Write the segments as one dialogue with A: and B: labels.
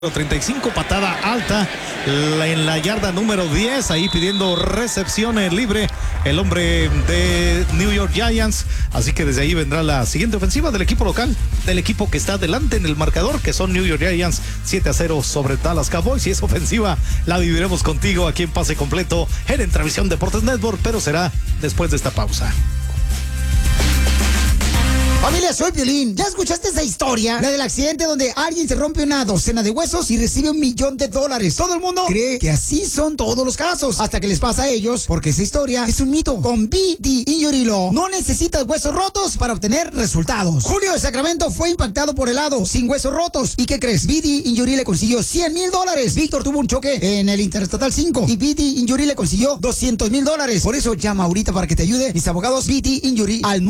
A: 35, patada alta en la yarda número 10, ahí pidiendo recepción libre el hombre de New York Giants, así que desde ahí vendrá la siguiente ofensiva del equipo local, del equipo que está adelante en el marcador, que son New York Giants, 7-0 sobre Dallas Cowboys, y esa ofensiva la viviremos contigo aquí en Pase Completo en Entravisión Deportes Network, pero será después de esta pausa.
B: Familia, soy Piolín. ¿Ya escuchaste esa historia? La del accidente donde alguien se rompe una docena de huesos y recibe $1 millón. Todo el mundo cree que así son todos los casos, hasta que les pasa a ellos, porque esa historia es un mito. Con BD Injury Law no necesitas huesos rotos para obtener resultados. Julio de Sacramento fue impactado por helado, sin huesos rotos. ¿Y qué crees? BD Injury le consiguió $100,000. Víctor tuvo un choque en el Interestatal 5 y BD Injury le consiguió $200,000. Por eso llama ahorita para que te ayude mis abogados BD Injury al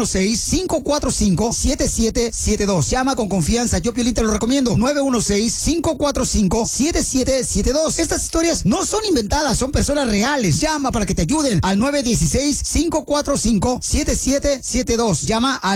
B: 916-545-7772. Llama con confianza, yo Piolín te lo recomiendo. 916-545-7772. Estas historias no son inventadas, son personas reales. Llama para que te ayuden al 916-545-7772. Llama al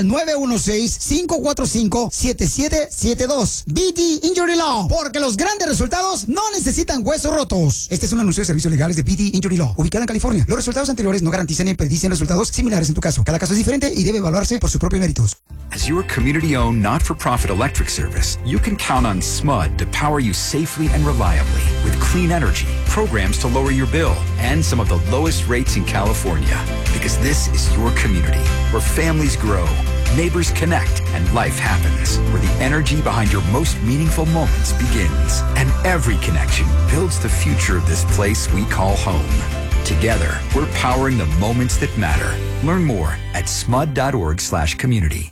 B: 916-545-7772. BD Injury Law, porque los grandes resultados no necesitan huesos rotos. Este es un anuncio de servicios legales de BD Injury Law, ubicada en California. Los resultados anteriores no garantizan ni predicen resultados similares en tu caso. Cada caso es diferente y debe evaluarse por su propio mérito.
C: As your community-owned, not-for-profit electric service, you can count on SMUD to power you safely and reliably with clean energy, programs to lower your bill, and some of the lowest rates in California. Because this is your community, where families grow, neighbors connect, and life happens, where the energy behind your most meaningful moments begins. And every connection builds the future of this place we call home. Together, we're powering the moments that matter. Learn more at smud.org/community.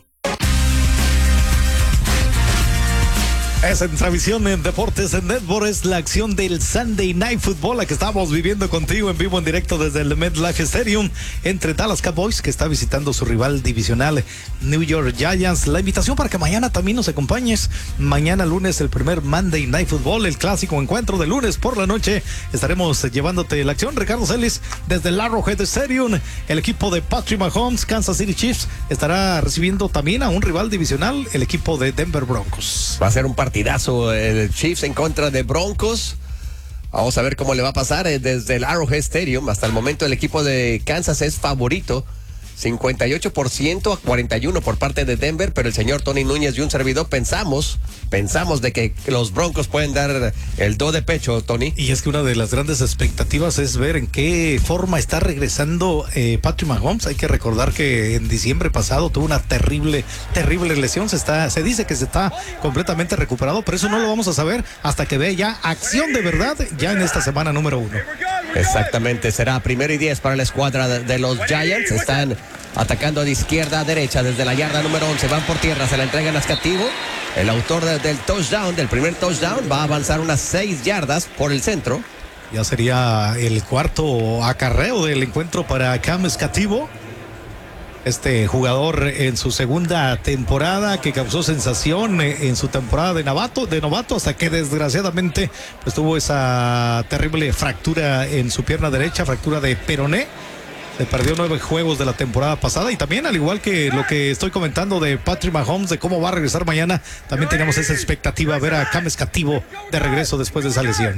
A: Es en transmisión en Deportes en Network, es la acción del Sunday Night Football, la que estamos viviendo contigo en vivo, en directo desde el MetLife Stadium, entre Dallas Cowboys, que está visitando su rival divisional New York Giants. La invitación para que mañana también nos acompañes. Mañana lunes, el primer Monday Night Football, el clásico encuentro de lunes por la noche. Estaremos llevándote la acción. Ricardo Celis desde el Arrowhead Stadium. El equipo de Patrick Mahomes, Kansas City Chiefs, estará recibiendo también a un rival divisional, el equipo de Denver Broncos.
D: Va a ser un partidazo el Chiefs en contra de Broncos. Vamos a ver cómo le va a pasar desde el Arrowhead Stadium. Hasta el momento el equipo de Kansas es favorito, 58% a 41% por parte de Denver, pero el señor Tony Núñez y un servidor pensamos de que los Broncos pueden dar el do de pecho, Tony.
A: Y es que una de las grandes expectativas es ver en qué forma está regresando Patrick Mahomes. Hay que recordar que en diciembre pasado tuvo una terrible lesión. Se dice que se está completamente recuperado, pero eso no lo vamos a saber hasta que vea ya acción de verdad ya en esta semana número 1.
D: Exactamente, será 1st y 10 para la escuadra de los Giants. Están atacando de izquierda a derecha desde la yarda número 11. Van por tierra, se la entregan a Scativo. El autor del touchdown, del primer touchdown, va a avanzar unas 6 yardas por el centro.
A: Ya sería el cuarto acarreo del encuentro para Cam Scativo. Este jugador en su segunda temporada, que causó sensación en su temporada de novato, hasta que desgraciadamente pues tuvo esa terrible fractura en su pierna derecha, fractura de peroné. Se perdió 9 juegos de la temporada pasada, y también, al igual que lo que estoy comentando de Patrick Mahomes, de cómo va a regresar mañana, también tenemos esa expectativa, ver a Cam Scativo de regreso después de esa lesión.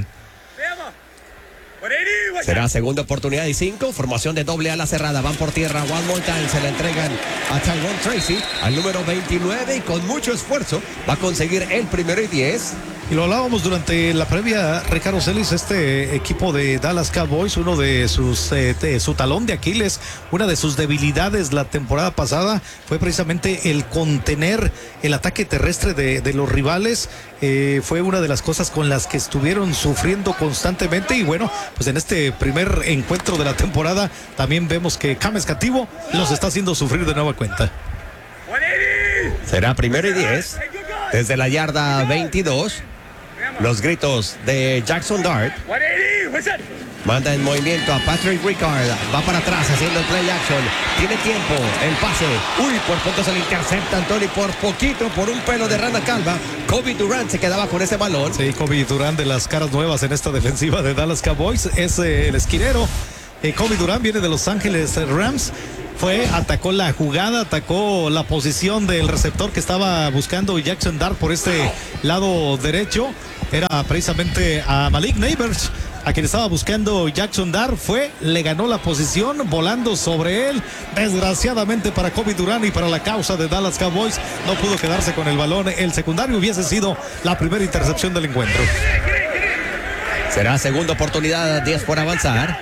D: Será segunda oportunidad y 5, formación de doble ala cerrada, van por tierra, one more time, se la entregan a Tyrone Tracy, al número 29, y con mucho esfuerzo va a conseguir el 1st y 10.
A: Y lo hablábamos durante la previa, Ricardo Celis, este equipo de Dallas Cowboys, uno de su talón de Aquiles, una de sus debilidades la temporada pasada fue precisamente el contener el ataque terrestre de los rivales. Fue una de las cosas con las que estuvieron sufriendo constantemente, y bueno, pues en este primer encuentro de la temporada también vemos que Cam Scativo los está haciendo sufrir de nueva cuenta.
D: Será 1st y 10 desde la yarda 22. Los gritos de Jackson Dart. Manda en movimiento a Patrick Ricard. Va para atrás haciendo el play action. Tiene tiempo. El pase. Uy, por poco se le intercepta Anthony. Por poquito, por un pelo de rana calva. Kobe Durant se quedaba con ese balón.
A: Sí, Kobe Durant, de las caras nuevas en esta defensiva de Dallas Cowboys. Es el esquinero. Kobe Durant viene de Los Ángeles Rams. Atacó la jugada, atacó la posición del receptor que estaba buscando Jackson Dart por este lado derecho. era precisamente a Malik Neighbors, a quien estaba buscando Jackson Dart. Le ganó la posición volando sobre él. Desgraciadamente para Kobe Durant y para la causa de Dallas Cowboys, no pudo quedarse con el balón. El secundario hubiese sido la primera intercepción del encuentro.
D: Será segunda oportunidad, 10 por avanzar.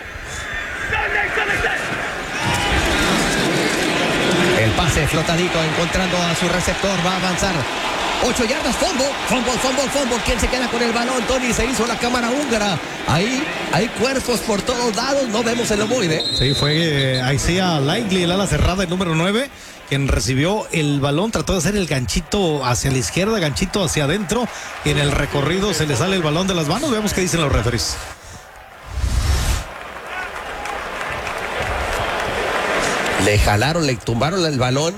D: El pase flotadito encontrando a su receptor, va a avanzar 8 yardas, fumble. ¿Quién se queda con el balón? Tony, se hizo la cámara húngara. Ahí hay cuerpos por todos lados, no vemos el ovoide.
A: Sí, fue Isaiah Likely, el ala cerrada, el número 9, quien recibió el balón, trató de hacer el ganchito hacia la izquierda, ganchito hacia adentro, y en el recorrido se le sale el balón de las manos. Veamos qué dicen los referees.
D: Le jalaron, le tumbaron el balón.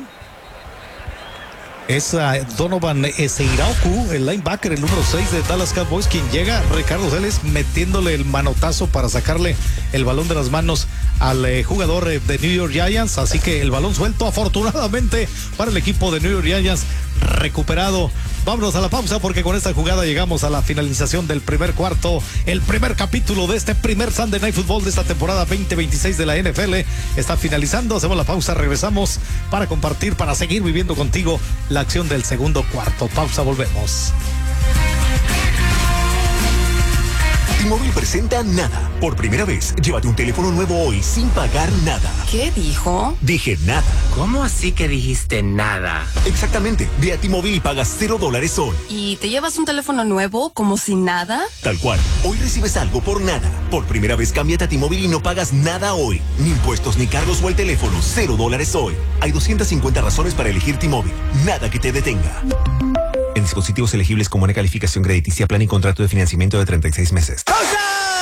A: Es Donovan Seiraoku, el linebacker, el número 6 de Dallas Cowboys, quien llega. Ricardo Celes metiéndole el manotazo para sacarle el balón de las manos al jugador de New York Giants. Así que el balón suelto, afortunadamente, para el equipo de New York Giants, recuperado. Vámonos a la pausa, porque con esta jugada llegamos a la finalización del primer cuarto. El primer capítulo de este primer Sunday Night Football de esta temporada 2026 de la NFL está finalizando. Hacemos la pausa, regresamos para compartir, para seguir viviendo contigo la acción del segundo cuarto. Pausa, volvemos.
E: T-Mobile presenta Nada. Por primera vez, llévate un teléfono nuevo hoy sin pagar nada.
F: ¿Qué dijo?
E: Dije nada.
F: ¿Cómo así que dijiste nada?
E: Exactamente. Ve a T-Mobile y pagas $0 hoy.
F: ¿Y te llevas un teléfono nuevo como si nada?
E: Tal cual. Hoy recibes algo por nada. Por primera vez, cámbiate a T-Mobile y no pagas nada hoy. Ni impuestos, ni cargos o el teléfono. $0 hoy. Hay 250 razones para elegir T-Mobile. Nada que te detenga. En dispositivos elegibles con buena calificación crediticia, plan y contrato de financiamiento de 36 meses.
B: ¡Pausa!